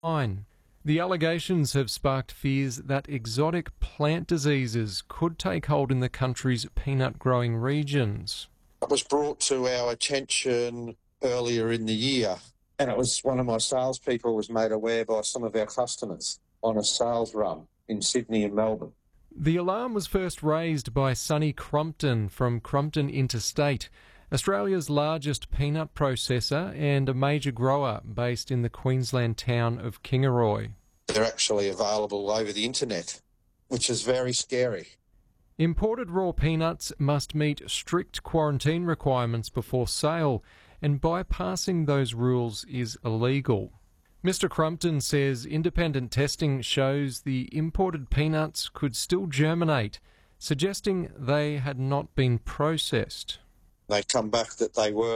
fine. The allegations have sparked fears that exotic plant diseases could take hold in the country's peanut-growing regions. It was brought to our attention earlier in the year, and it was one of my salespeople was made aware by some of our customers on a sales run in Sydney and Melbourne. The alarm was first raised by Sonny Crompton from Crompton Interstate, Australia's largest peanut processor and a major grower based in the Queensland town of Kingaroy. They're actually available over the internet, which is very scary. Imported raw peanuts must meet strict quarantine requirements before sale, and bypassing those rules is illegal. Mr. Crompton says independent testing shows the imported peanuts could still germinate, suggesting they had not been processed. They come back that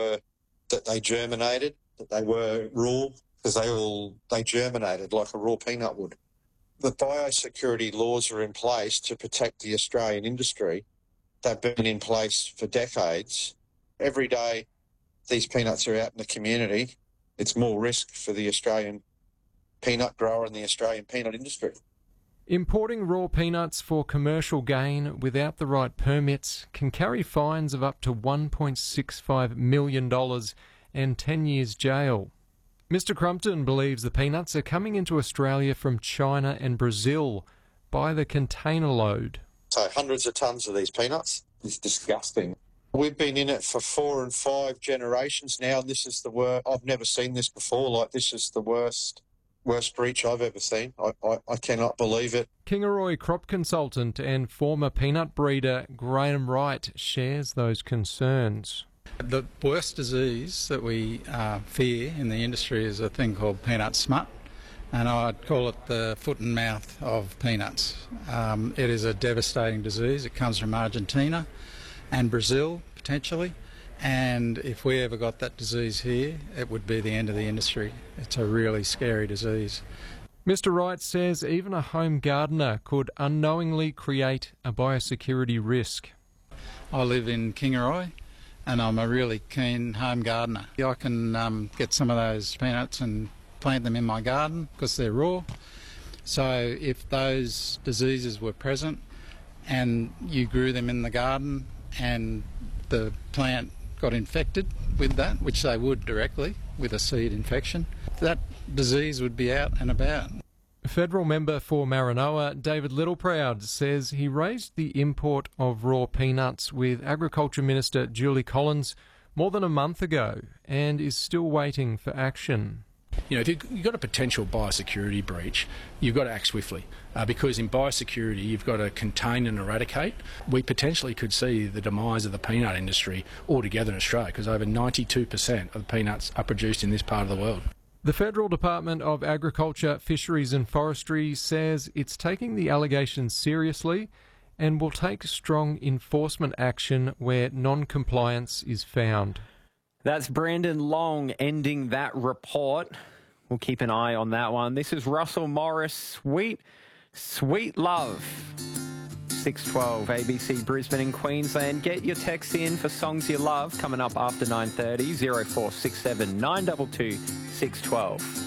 they germinated, that they were raw, because they germinated like a raw peanut would. The biosecurity laws are in place to protect the Australian industry. They've been in place for decades. Every day these peanuts are out in the community, it's more risk for the Australian peanut grower and the Australian peanut industry. Importing raw peanuts for commercial gain without the right permits can carry fines of up to $1.65 million and 10 years jail. Mr. Crompton believes the peanuts are coming into Australia from China and Brazil by the container load. So hundreds of tonnes of these peanuts. It's disgusting. We've been in it for 4 and 5 generations now, and this is the worst. I've never seen this before. Like, this is the worst breach I've ever seen. I cannot believe it. Kingaroy crop consultant and former peanut breeder Graham Wright shares those concerns. The worst disease that we fear in the industry is a thing called peanut smut, and I'd call it the foot and mouth of peanuts. It is a devastating disease. It comes from Argentina and Brazil, potentially, and if we ever got that disease here, it would be the end of the industry. It's a really scary disease. Mr. Wright says even a home gardener could unknowingly create a biosecurity risk. I live in Kingaroy, and I'm a really keen home gardener. I can get some of those peanuts and plant them in my garden because they're raw. So if those diseases were present and you grew them in the garden and the plant got infected with that, which they would directly with a seed infection, that disease would be out and about. Federal member for Maranoa, David Littleproud, says he raised the import of raw peanuts with Agriculture Minister Julie Collins more than a month ago and is still waiting for action. You know, if you've got a potential biosecurity breach, you've got to act swiftly because in biosecurity you've got to contain and eradicate. We potentially could see the demise of the peanut industry altogether in Australia because over 92% of the peanuts are produced in this part of the world. The Federal Department of Agriculture, Fisheries and Forestry says it's taking the allegations seriously and will take strong enforcement action where non-compliance is found. That's Brandon Long ending that report. We'll keep an eye on that one. This is Russell Morris, Sweet, Sweet Love. 6:12, ABC Brisbane in Queensland. Get your texts in for songs you love coming up after 9:30, 0467 922 612.